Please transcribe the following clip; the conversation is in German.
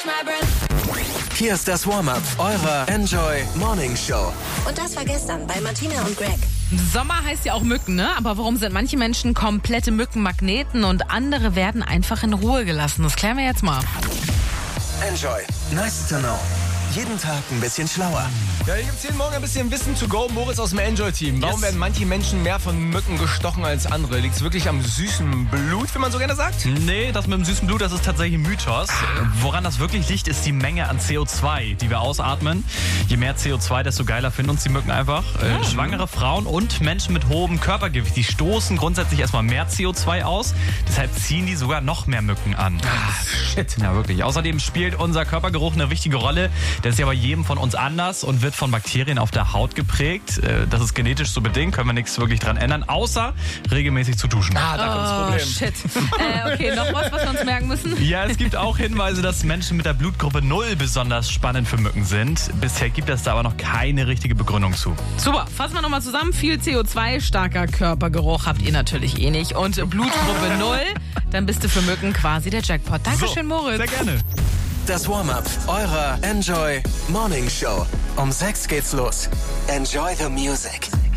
Hier ist das Warm-Up eurer Enjoy Morning Show. Und das war gestern bei Martina und Greg. Sommer heißt ja auch Mücken, ne? Aber warum sind manche Menschen komplette Mückenmagneten und andere werden einfach in Ruhe gelassen? Das klären wir jetzt mal. Enjoy. Nice to know. Jeden Tag ein bisschen schlauer. Ja, hier gibt's jeden Morgen ein bisschen Wissen to go. Moritz aus dem Enjoy-Team. Warum werden manche Menschen mehr von Mücken gestochen als andere? Liegt's wirklich am süßen Blut, wie man so gerne sagt? Nee, das mit dem süßen Blut, das ist tatsächlich ein Mythos. Woran das wirklich liegt, ist die Menge an CO2, die wir ausatmen. Je mehr CO2, desto geiler finden uns die Mücken einfach. Schwangere Frauen und Menschen mit hohem Körpergewicht, die stoßen grundsätzlich erstmal mehr CO2 aus. Deshalb ziehen die sogar noch mehr Mücken an. Shit. Ja, wirklich. Außerdem spielt unser Körpergeruch eine wichtige Rolle. Der ist ja bei jedem von uns anders und wird von Bakterien auf der Haut geprägt. Das ist genetisch so bedingt, können wir nichts wirklich dran ändern, außer regelmäßig zu duschen. Da kommt das Problem. Shit. Okay, noch was wir uns merken müssen? Ja, es gibt auch Hinweise, dass Menschen mit der Blutgruppe 0 besonders spannend für Mücken sind. Bisher gibt es da aber noch keine richtige Begründung zu. Super, fassen wir nochmal zusammen. Viel CO2, starker Körpergeruch habt ihr natürlich eh nicht. Und Blutgruppe 0, dann bist du für Mücken quasi der Jackpot. Dankeschön, Moritz. Sehr gerne. Das Warm-Up eurer Enjoy Morning Show. Um 6 geht's los. Enjoy the music.